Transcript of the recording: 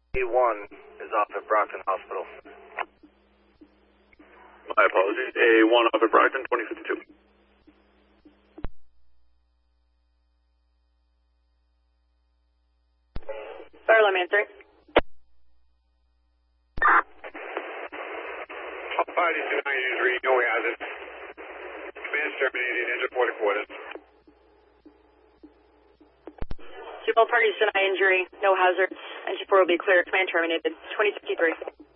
A1 is off at Brockton Hospital. My apologies. A1 off at Brockton, 2052. Fire alarm answering. Alpha 9 no hazard. Command terminated, engine 40 quarters. Both parties deny injury, no hazards. Engine 4 will be clear. Command terminated. 2053.